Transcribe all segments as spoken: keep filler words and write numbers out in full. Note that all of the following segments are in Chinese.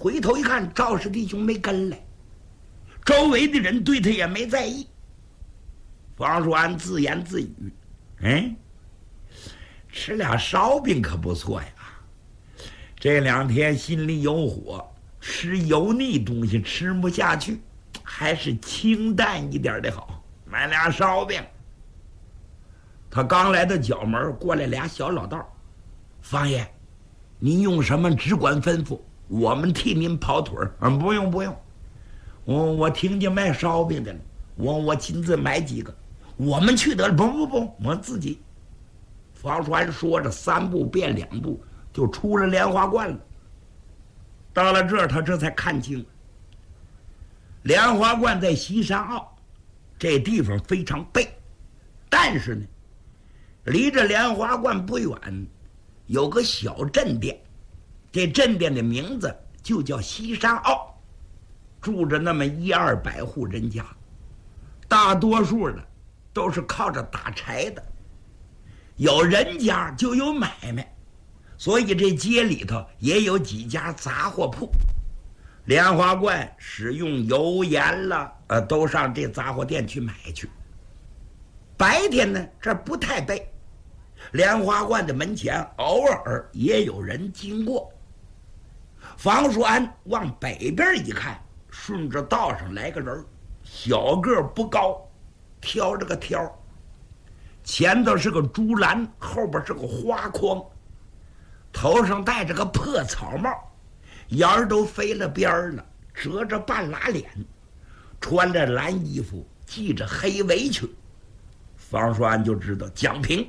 回头一看，赵氏弟兄没跟来，周围的人对他也没在意。方叔安自言自语：“哎，吃俩烧饼可不错呀。这两天心里有火，吃油腻东西吃不下去，还是清淡一点的好。买俩烧饼。”他刚来到角门，过来俩小老道：“方爷，您用什么只管吩咐，我们替您跑腿儿。”“嗯，不用不用，我我听见卖烧饼的了，我我亲自买几个，我们去得了。”“不不不，我自己。”方叔安说着，三步变两步就出了莲花观了。到了这儿，他这才看清，莲花观在西山坳，这地方非常背，但是呢，离着莲花观不远，有个小镇店，这镇店的名字就叫西山坳，住着那么一二百户人家，大多数的都是靠着打柴的，有人家就有买卖，所以这街里头也有几家杂货铺。莲花观使用油盐了，呃，都上这杂货店去买去。白天呢，这不太背，莲花观的门前偶尔也有人经过。方叔安往北边一看，顺着道上来个人，小个不高，挑着个挑，前头是个竹篮，后边是个花筐，头上戴着个破草帽，眼儿都飞了边儿了，折着半拉脸，穿着蓝衣服，系着黑围裙。方叔安就知道蒋平。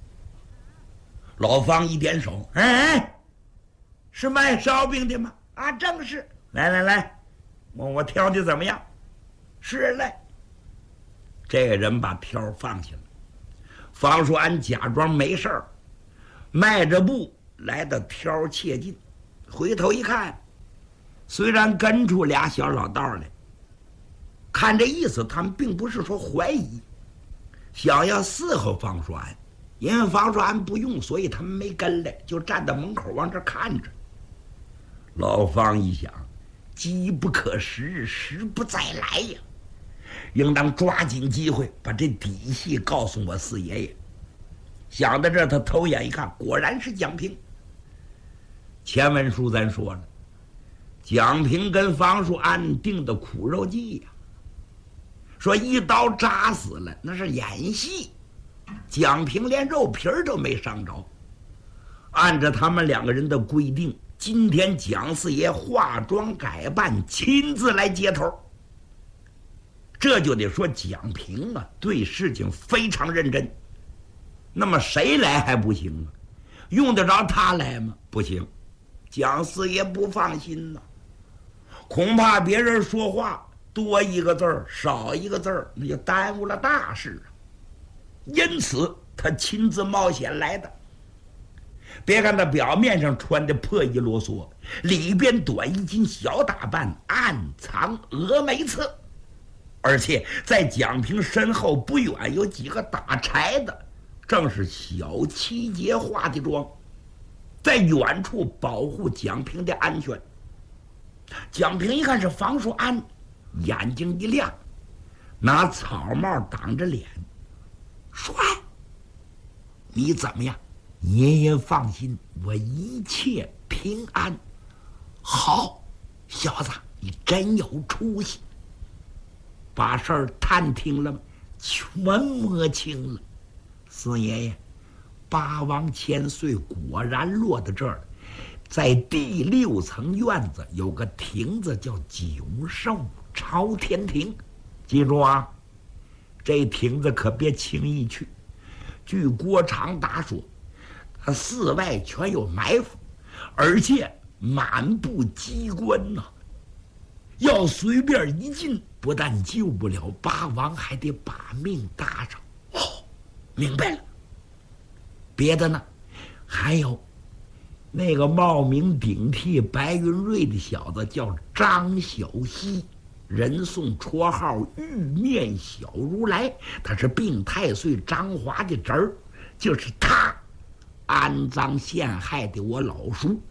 老方一点手：“哎哎，是卖烧饼的吗？”“啊，正是。”“来来来，我我挑的怎么样？”“是嘞。”这个人把挑放下了。方叔安假装没事儿，迈着步来到挑切近，回头一看，虽然跟出俩小老道来，看这意思，他们并不是说怀疑，想要伺候方叔安，因为方叔安不用，所以他们没跟来，就站在门口往这看着。老方一想，机不可失，时不再来呀，应当抓紧机会把这底细告诉我四爷爷。想到这，他偷眼一看，果然是蒋平。前文书咱说了，蒋平跟方叔安定的苦肉计呀、啊，说一刀扎死了，那是演戏。蒋平连肉皮儿都没伤着。按照他们两个人的规定，今天蒋四爷化妆改扮，亲自来接头。这就得说蒋平啊，对事情非常认真。那么谁来还不行啊？用得着他来吗？不行，蒋四爷不放心呐、啊，恐怕别人说话多一个字儿少一个字儿，那就耽误了大事啊。因此他亲自冒险来的。别看他表面上穿的破衣啰嗦，里边短衣襟小打扮，暗藏峨眉刺。而且在蒋平身后不远有几个打柴的，正是小七节化的妆，在远处保护蒋平的安全。蒋平一看是方叔安，眼睛一亮，拿草帽挡着脸：“叔安，你怎么样？”“爷爷放心，我一切平安。”“好，小子，你真有出息。把事儿探听了吗？”“全摸清了。”“四爷爷，八王千岁果然落到这儿，在第六层院子有个亭子叫九寿朝天亭，记住啊，这亭子可别轻易去。据郭长达说，他寺外全有埋伏，而且满布机关呐、啊，要随便一进，不但救不了八王，还得把命搭上。”“哦，明白了。别的呢？”“还有那个冒名顶替白云瑞的小子叫张小溪，人送绰号玉面小如来，他是病太岁张华的侄儿，就是他安葬陷害的我老叔。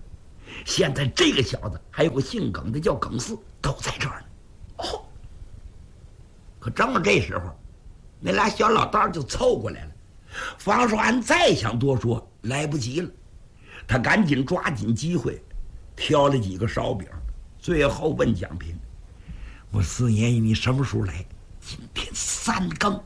现在这个小子还有个姓耿的叫耿四，都在这儿呢。哦，可正是这时候，那俩小老道就凑过来了。方说安再想多说，来不及了。他赶紧抓紧机会，挑了几个烧饼，最后问蒋平：“我四爷爷，你什么时候来？”“今天三更。”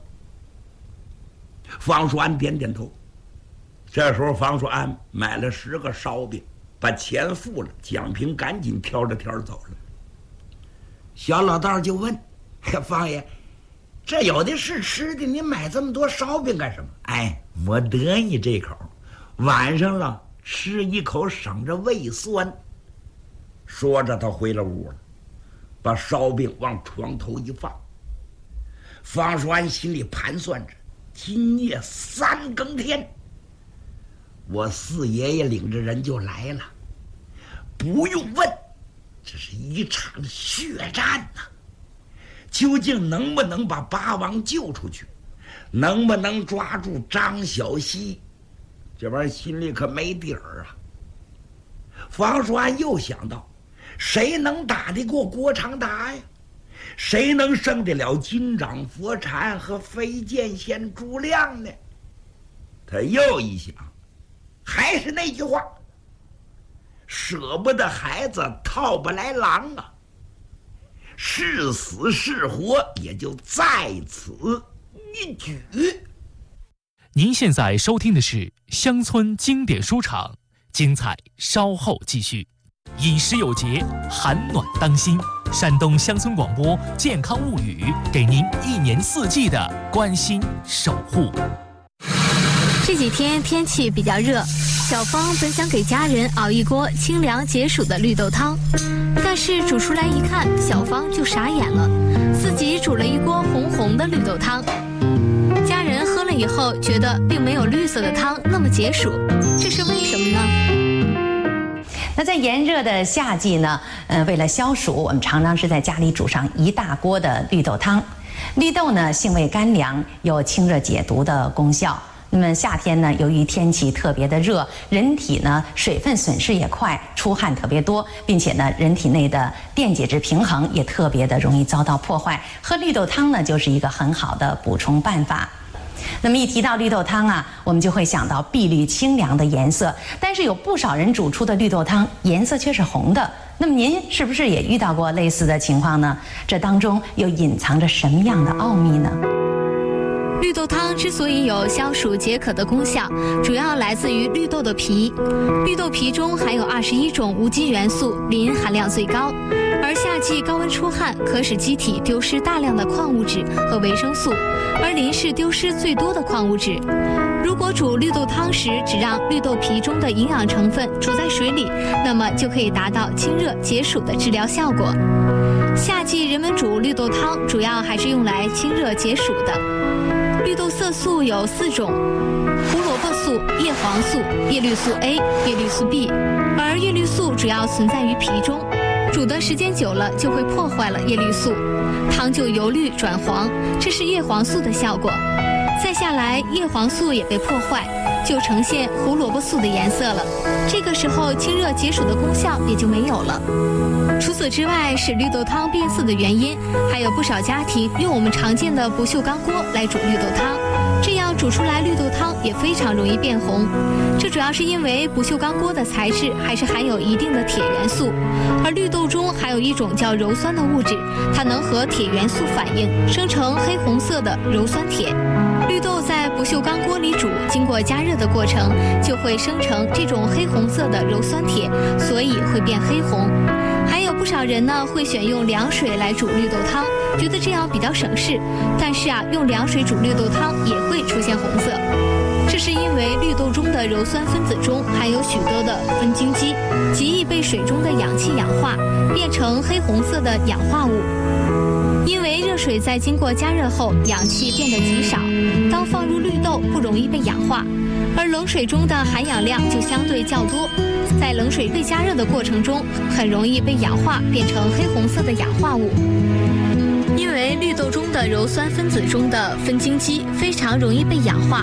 方说安点点头。这时候，方说安买了十个烧饼，把钱付了。蒋平赶紧挑着挑走了。小老道就问：“方爷，这有的是吃的，你买这么多烧饼干什么？”“哎，我得你这口，晚上了吃一口省着胃酸。”说着，他回了屋了，把烧饼往床头一放。方说安心里盘算着：今夜三更天，我四爷爷领着人就来了，不用问，这是一场血战呐、啊！究竟能不能把八王救出去，能不能抓住张小希，这玩意儿心里可没底儿啊。方说安又想到，谁能打得过郭长达呀？谁能胜得了金掌佛禅和飞剑仙朱亮呢？他又一想，还是那句话，舍不得孩子套不来狼啊，是死是活也就在此一举。 您现在收听的是乡村经典书场，精彩稍后继续。饮食有节，寒暖当心。山东乡村广播健康物语，给您一年四季的关心守护。 这几天天气比较热，小芳本想给家人熬一锅清凉解暑的绿豆汤，但是煮出来一看，小芳就傻眼了，自己煮了一锅红红的绿豆汤。家人喝了以后，觉得并没有绿色的汤那么解暑，这是为什么呢？ 那在炎热的夏季呢，呃，为了消暑，我们常常是在家里煮上一大锅的绿豆汤。绿豆呢，性味甘凉，有清热解毒的功效。那么夏天呢，由于天气特别的热，人体呢水分损失也快，出汗特别多，并且呢人体内的电解质平衡也特别的容易遭到破坏。喝绿豆汤呢，就是一个很好的补充办法。那么一提到绿豆汤啊，我们就会想到碧绿清凉的颜色，但是有不少人煮出的绿豆汤颜色却是红的。那么您是不是也遇到过类似的情况呢？这当中又隐藏着什么样的奥秘呢？ 绿豆汤之所以有消暑解渴的功效，主要来自于绿豆的皮。绿豆皮中含有二十一种无机元素，磷含量最高。而夏季高温出汗，可使机体丢失大量的矿物质和维生素，而磷是丢失最多的矿物质。如果煮绿豆汤时只让绿豆皮中的营养成分煮在水里，那么就可以达到清热解暑的治疗效果。夏季人们煮绿豆汤，主要还是用来清热解暑的。绿豆色素有四种：胡萝卜素、叶黄素、叶绿素 A、叶绿素 B， 而叶绿素主要存在于皮中，煮的时间久了就会破坏了叶绿素，汤就由绿转黄，这是叶黄素的效果。再下来，叶黄素也被破坏，就呈现胡萝卜素的颜色了。这个时候，清热解暑的功效也就没有了。除此之外，使绿豆汤变色的原因，还有不少家庭用我们常见的不锈钢锅来煮绿豆汤，这样煮出来绿豆汤也非常容易变红。这主要是因为不锈钢锅的材质还是含有一定的铁元素，而绿豆中含有一种叫鞣酸的物质，它能和铁元素反应，生成黑红色的鞣酸铁。绿豆在不锈钢锅里煮，经过加热的过程，就会生成这种黑红色的鞣酸铁，所以会变黑红。还有不少人呢会选用凉水来煮绿豆汤，觉得这样比较省事。但是啊，用凉水煮绿豆汤也会出现红色，这是因为绿豆中的鞣酸分子中含有许多的分晶基，极易被水中的氧气氧化，变成黑红色的氧化物。因为热水在经过加热后，氧气变得极少，当放入绿豆不容易被氧化，而冷水中的含氧量就相对较多，在冷水被加热的过程中，很容易被氧化变成黑红色的氧化物。因为绿豆中的鞣酸分子中的分晶基非常容易被氧化，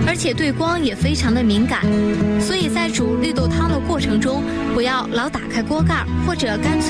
而且对光也非常的敏感，所以在煮绿豆汤的过程中，不要老打开锅盖，或者干脆